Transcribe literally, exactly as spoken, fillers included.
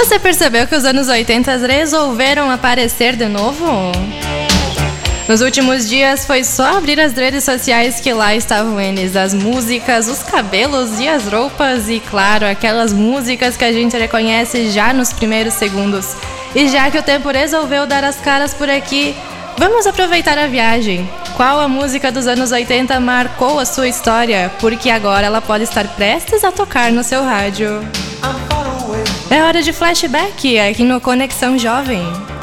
Você percebeu que os anos oitenta resolveram aparecer de novo? Nos últimos dias foi só abrir as redes sociais que lá estavam eles, as músicas, os cabelos e as roupas e, claro, aquelas músicas que a gente reconhece já nos primeiros segundos. E já que o tempo resolveu dar as caras por aqui, vamos aproveitar a viagem. Qual a música dos anos oitenta marcou a sua história? Porque agora ela pode estar prestes a tocar no seu rádio. É hora de flashback aqui no Conexão Jovem.